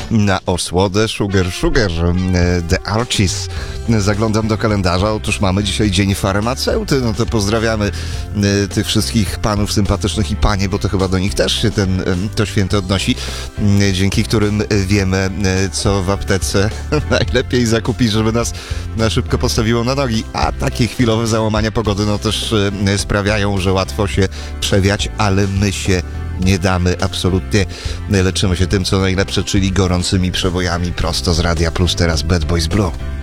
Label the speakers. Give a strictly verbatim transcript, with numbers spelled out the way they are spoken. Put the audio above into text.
Speaker 1: na osłodę Sugar Sugar, The Archies. Zaglądam do kalendarza, otóż mamy dzisiaj Dzień Farmaceuty, no to pozdrawiamy tych wszystkich panów sympatycznych i panie, bo to chyba do nich też się ten, to święto odnosi, dzięki którym wiemy, co w aptece najlepiej zakupić, żeby nas na szybko postawiło na nogi, a takie chwilowe załamania pogody no też sprawiają, że łatwo się przewiać, ale my się nie damy, absolutnie leczymy się tym, co najlepsze, czyli gorącymi przebojami prosto z Radia Plus, teraz Bad Boys Blue.